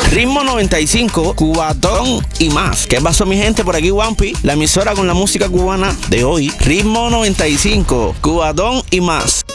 Ritmo 95, Cubatón y más. ¿Qué pasó, mi gente? Por aquí Wampi, la emisora con la música cubana de hoy. Ritmo 95, Cubatón y más.